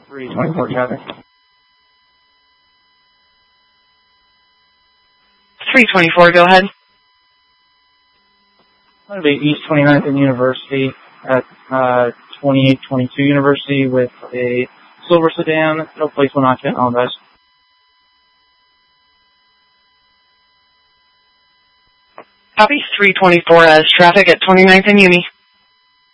324 traffic. 324, go ahead. That'll be East 29th and University at 2822 University with a silver sedan. No place will not get on this. Copy. 324 as traffic at 29th and Uni.